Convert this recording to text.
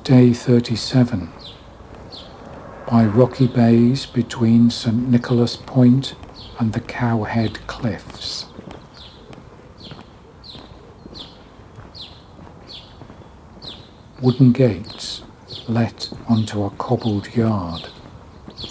Day 37. By rocky bays between St. Nicholas Point and the Cowhead Cliffs. Wooden gates let onto a cobbled yard.